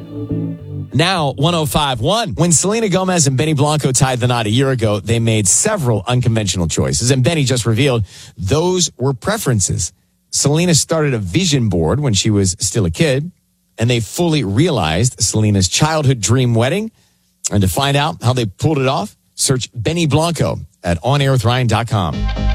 Now, 105.1. When Selena Gomez and Benny Blanco tied the knot a year ago, they made several unconventional choices. And Benny just revealed those were preferences. Selena started a vision board when she was still a kid, and they fully realized Selena's childhood dream wedding. And to find out how they pulled it off, search Benny Blanco at onairwithryan.com.